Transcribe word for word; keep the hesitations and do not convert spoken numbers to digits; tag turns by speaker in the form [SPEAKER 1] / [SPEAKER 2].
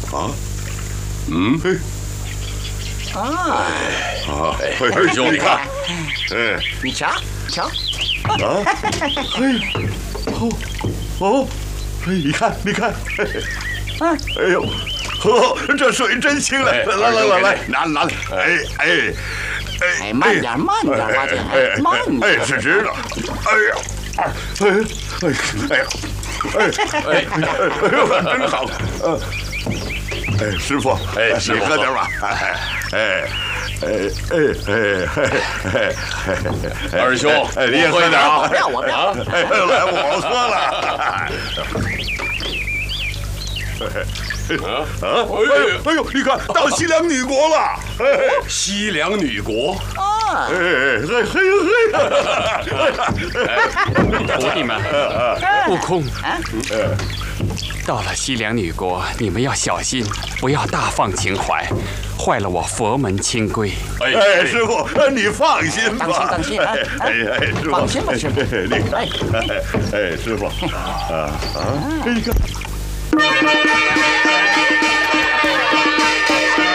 [SPEAKER 1] 啊，嗯，嘿，
[SPEAKER 2] 啊，
[SPEAKER 1] 啊，
[SPEAKER 3] 二兄，你看，
[SPEAKER 1] 哎，
[SPEAKER 2] 你瞧瞧，
[SPEAKER 1] 啊，嘿，哦，哦，哎，你看，你看，
[SPEAKER 2] 嗯，
[SPEAKER 1] 哎呦，呵，这水真清了，
[SPEAKER 3] 哎
[SPEAKER 1] 来来来来来，
[SPEAKER 3] 二
[SPEAKER 1] 拿拿来，哎哎
[SPEAKER 2] 哎，慢点慢点，八戒，哎，慢
[SPEAKER 1] 哎，
[SPEAKER 2] 点。
[SPEAKER 1] 是知道，哎呀，哎哎哎呀，哎哎哎呦，真好，呃，哎，师傅，
[SPEAKER 3] 哎师傅
[SPEAKER 1] 你喝点吧，哎哎哎哎哎哎，
[SPEAKER 3] 二兄，
[SPEAKER 1] 哎，你也喝一点啊，
[SPEAKER 2] 我不要，我不要。
[SPEAKER 1] 哎，来，我喝了。啊！哎呦哎呦，你看到西凉女国了！
[SPEAKER 3] 西凉女国，
[SPEAKER 2] 啊，
[SPEAKER 1] 哎嘿嘿嘿！
[SPEAKER 4] 徒弟们，悟空，到了西凉女国，你们要小心，不要大放情怀，坏了我佛门清规。
[SPEAKER 3] 哎
[SPEAKER 1] 哎，师傅，你放心吧，
[SPEAKER 2] 当心当心啊！
[SPEAKER 1] 哎哎，师傅，
[SPEAKER 2] 放心吧，师傅。
[SPEAKER 1] 你看，哎，师傅，啊啊，你看。